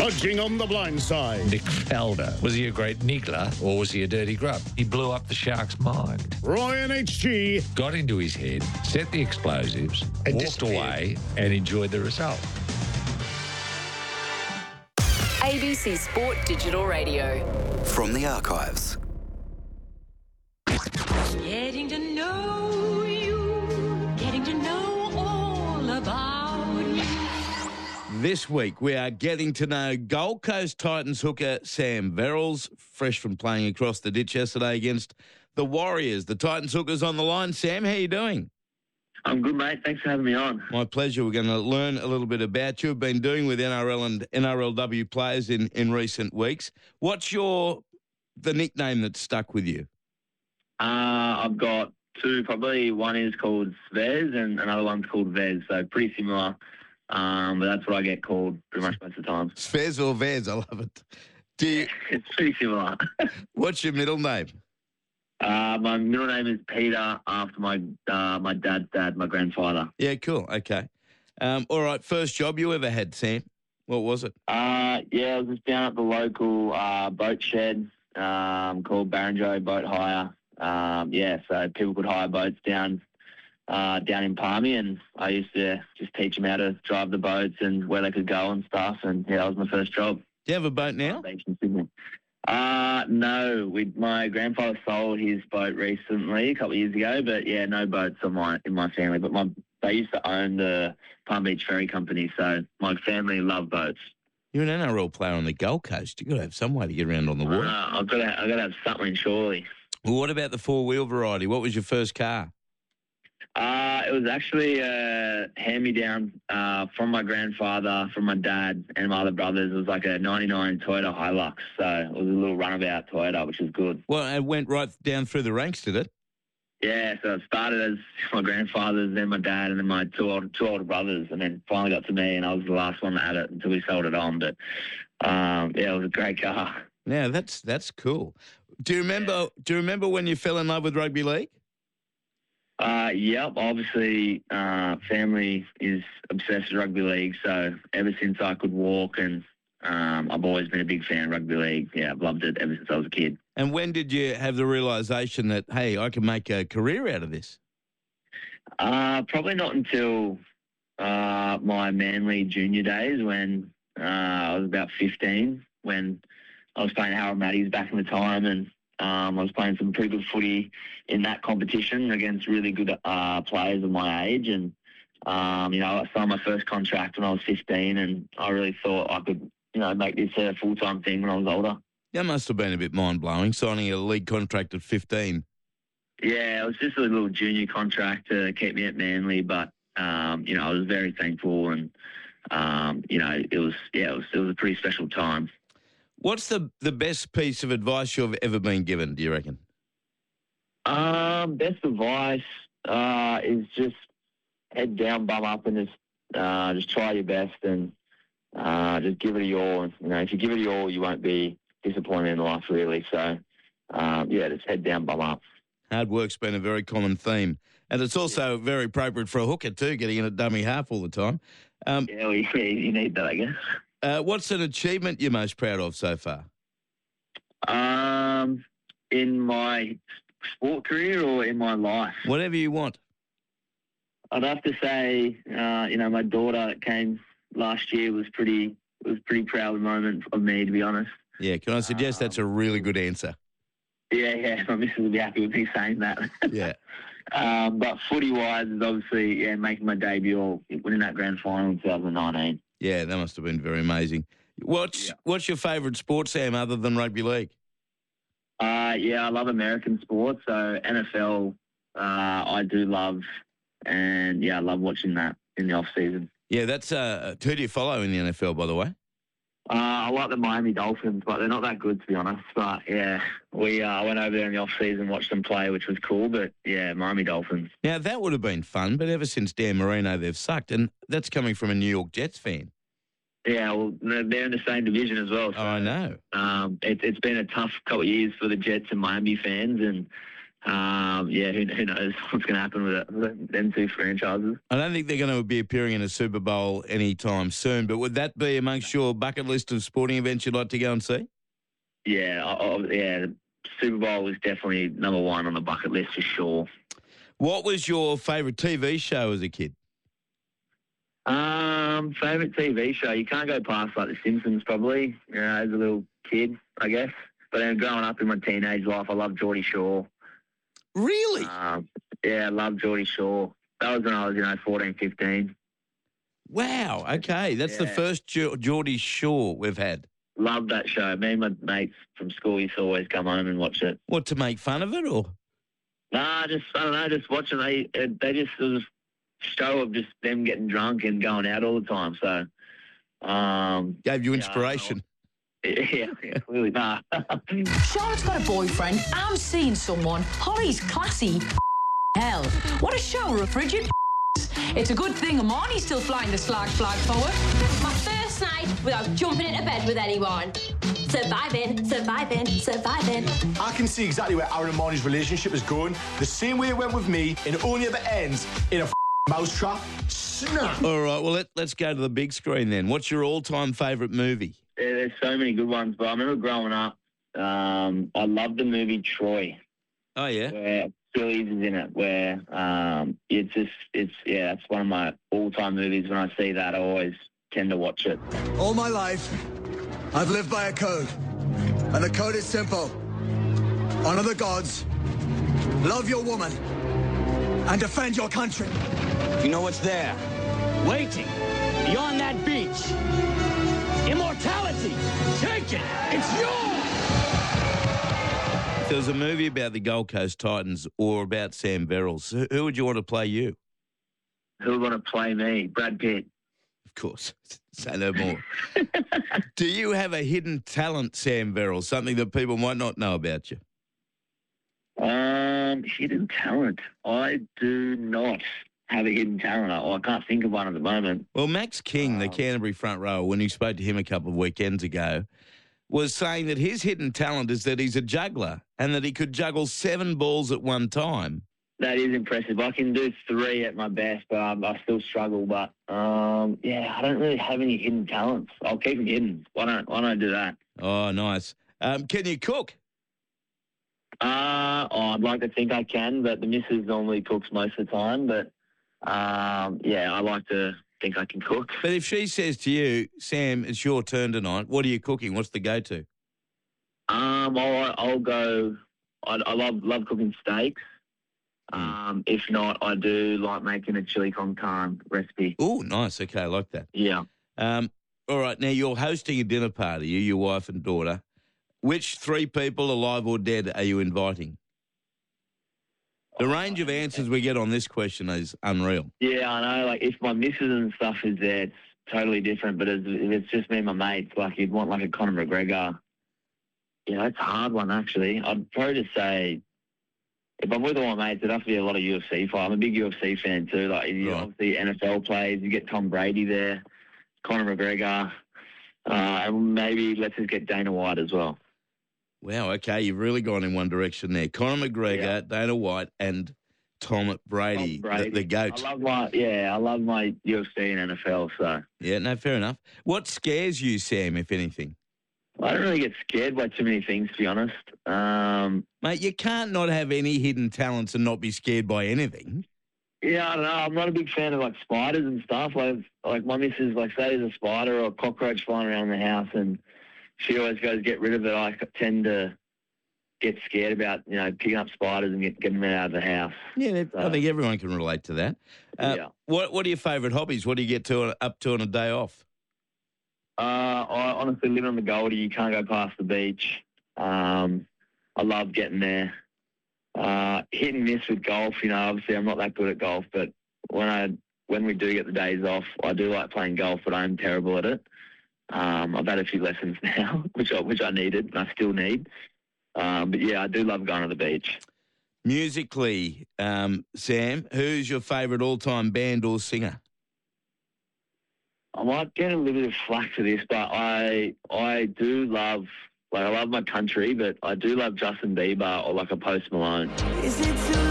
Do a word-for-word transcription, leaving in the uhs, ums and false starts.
Budging on the blind side. Nick Faldo. Was he a great niggler or was he a dirty grub? He blew up the Sharks' mind. Ryan H G. Got into his head, set the explosives, And walked disappeared. away and enjoyed the result. A B C Sport Digital Radio. From the archives. Getting to know you, getting to know all about you. This week, we are getting to know Gold Coast Titans hooker Sam Verrills, fresh from playing across the ditch yesterday against the Warriors. The Titans hooker's on the line. Sam, how you doing? I'm good, mate. Thanks for having me on. My pleasure. We're going to learn a little bit about you. You've been doing with N R L and N R L W players in, in recent weeks. What's your the nickname that's stuck with you? Uh, I've got two, probably one is called Svez and another one's called Vez, so pretty similar. Um, but that's what I get called pretty much most of the time. Svez or Vez? I love it. Do you, It's pretty similar. what's your middle name? uh, my middle name is Peter, after my uh, my dad's dad, my grandfather. Yeah, cool. Okay. Um, all right, first job you ever had, Sam? What was it? Uh, yeah, I was just down at the local uh, boat shed um, called Barrenjoey Boat Hire. Um, yeah, so people could hire boats down uh, down in Palmy, and I used to just teach them how to drive the boats and where they could go and stuff. And yeah, that was my first job. Do you have a boat now? Based in Sydney. Uh, no, we, my grandfather sold his boat recently, a couple of years ago, but yeah, no boats on my, in my family. But my they used to own the Palm Beach Ferry Company, so my family love boats. You're an N R L player on the Gold Coast. You've got to have some way to get around on the water. Uh, I've got to, I've got to have something, surely. Well, what about the four-wheel variety? What was your first car? Uh, it was actually a hand-me-down uh, from my grandfather, from my dad, and my other brothers. It was like a ninety-nine Toyota Hilux, so it was a little runabout Toyota, which was good. Well, it went right down through the ranks, did it? Yeah, so it started as my grandfather's, then my dad, and then my two older, two older brothers, and then finally got to me, and I was the last one that had it until we sold it on. But, um, yeah, it was a great car. Yeah, that's that's cool. Do you remember? Do you remember when you fell in love with rugby league? Uh, yep, obviously, uh, family is obsessed with rugby league, so ever since I could walk, and um, I've always been a big fan of rugby league. Yeah, I've loved it ever since I was a kid. And when did you have the realisation that, hey, I can make a career out of this? Uh, probably not until uh, my Manly junior days when uh, I was about fifteen, when I was playing Harold Matties back in the time, and um, I was playing some pretty good footy in that competition against really good uh, players of my age. And, um, you know, I signed my first contract when I was fifteen, and I really thought I could, you know, make this a full-time thing when I was older. That must have been a bit mind-blowing, signing a league contract at fifteen. Yeah, it was just a little junior contract to keep me at Manly, but, um, you know, I was very thankful, and, um, you know, it was, yeah, it was, it was a pretty special time. What's the, the best piece of advice you've ever been given, do you reckon? Um, best advice uh, is just head down, bum up, and just uh, just try your best, and uh, just give it a your. You know, if you give it a your, you won't be disappointed in life, really. So, um, yeah, just head down, bum up. Hard work's been a very common theme. And it's also very appropriate for a hooker too, getting in a dummy half all the time. Um, Yeah, well, you, you need that, I guess. uh, what's an achievement you're most proud of so far? Um, in my sport career or in my life? Whatever you want. I'd have to say, uh, you know, my daughter that came last year was pretty was pretty proud moment of me, to be honest. Yeah, can I suggest that's a really good answer? Yeah, yeah, my missus will be happy with me saying that. Yeah. um, but footy-wise is obviously, yeah, making my debut or winning that grand final in twenty nineteen. Yeah, that must have been very amazing. What's Yeah. what's your favourite sport, Sam, other than rugby league? Uh, yeah, I love American sports, so N F L uh, I do love, and, yeah, I love watching that in the off-season. Yeah, that's uh, who do you follow in the N F L, by the way? Uh, I like the Miami Dolphins, but they're not that good, to be honest. But, yeah, we uh, went over there in the off-season, watched them play, which was cool. But, yeah, Miami Dolphins. Now, that would have been fun, but ever since Dan Marino, they've sucked, and that's coming from a New York Jets fan. Yeah, well, they're they're in the same division as well. So, Oh, I know. Um, it, it's been a tough couple of years for the Jets and Miami fans, and um, yeah, who, who knows what's going to happen with, it, with them two franchises. I don't think they're going to be appearing in a Super Bowl anytime soon, but would that be amongst your bucket list of sporting events you'd like to go and see? Yeah, I, I, yeah, the Super Bowl was definitely number one on the bucket list for sure. What was your favourite T V show as a kid? Um, favourite T V show? You can't go past like The Simpsons probably, you know, as a little kid, I guess. But then growing up in my teenage life, I loved Geordie Shore. Really? Um, yeah, I loved Geordie Shore. That was when I was, you know, fourteen, fifteen. Wow, okay. That's the Yeah. first Ge- Geordie Shore we've had. Loved that show. Me and my mates from school used to always come home and watch it. What, to make fun of it or? Nah, just, I don't know, just watching. They, they just, it was a show of just them getting drunk and going out all the time. So, um, Gave you yeah, inspiration. yeah, yeah, clearly not. Charlotte's got a boyfriend. I'm seeing someone. Holly's classy. Hell, what a shower of frigid. It's a good thing Amani's still flying the slag flag forward. My first night without jumping into bed with anyone. Surviving, surviving, surviving. I can see exactly where Aaron and Marnie's relationship is going. The same way it went with me, and it only ever ends in a mousetrap. Snap. All right, well, let, let's go to the big screen then. What's your all-time favourite movie? Yeah, there's so many good ones, but I remember growing up, um, I loved the movie Troy, Oh, yeah? where Phillies is in it, where um, it's just, it's, yeah, it's one of my all-time movies. When I see that, I always tend to watch it. All my life, I've lived by a code. And the code is simple. Honor the gods, love your woman, and defend your country. You know what's there? Waiting beyond that beach. Immortality. Take it. It's yours. If there was a movie about the Gold Coast Titans or about Sam Verrills, who, who would you want to play you? Who would want to play me? Brad Pitt. Of course. Say no more. Do you have a hidden talent, Sam Verrills, something that people might not know about you? Um, hidden talent. I do not have a hidden talent. I, I can't think of one at the moment. Well, Max King, the Canterbury front rower, when you spoke to him a couple of weekends ago, was saying that his hidden talent is that he's a juggler and that he could juggle seven balls at one time. That is impressive. I can do three at my best, but um, I still struggle. But um, yeah, I don't really have any hidden talents. I'll keep them hidden. Why don't Why don't I do that? Oh, nice. Um, can you cook? Uh, oh, I'd like to think I can, but the missus normally cooks most of the time. But um, yeah, I like to think I can cook. But if she says to you, Sam, it's your turn tonight, what are you cooking? What's the go-to? Um, I'll, I'll go. I, I love love cooking steaks. Um, if not, I do like making a chili con carne recipe. Oh, nice. Okay, I like that. Yeah. Um, all right, now you're hosting a dinner party, you, your wife and daughter. Which three people, alive or dead, are you inviting? The range of answers we get on this question is unreal. Yeah, I know. Like, if my missus and stuff is there, it's totally different. But if it's just me and my mates, like, you'd want, like, a Conor McGregor. You know, it's a hard one, actually. I'd probably just say, if I'm with all my mates, it'd have to be a lot of U F C fight. I'm a big U F C fan, too. Like, you Right. obviously N F L players, you get Tom Brady there, Conor McGregor, uh, and maybe let's just get Dana White as well. Wow, okay, you've really gone in one direction there. Conor McGregor, Yeah. Dana White, and Tom Brady, Tom Brady. The, the GOAT. I love my, yeah, I love my U F C and N F L, so. Yeah, no, fair enough. What scares you, Sam, if anything? I don't really get scared by too many things, to be honest. Um, Mate, you can't not have any hidden talents and not be scared by anything. yeah, I don't know. I'm not a big fan of like spiders and stuff. Like, like my missus, like, say there's a spider or a cockroach flying around the house, and she always goes get rid of it. I tend to get scared about, you know, picking up spiders and get, getting them out of the house. Yeah, I So- think everyone can relate to that. Uh, Yeah. What What are your favourite hobbies? What do you get to up to on a day off? Uh, I honestly live on the Goldie. You can't go past the beach. Um, I love getting there. Uh, hit and miss with golf. You know, obviously I'm not that good at golf, but when I when we do get the days off, I do like playing golf, but I'm terrible at it. Um, I've had a few lessons now, which I, which I needed and I still need. Um, but yeah, I do love going to the beach. Musically, um, Sam, who's your favourite all-time band or singer? I might get a little bit of flack for this, but I I do love Like, I love my country, but I do love Justin Bieber or like a Post Malone. Is it too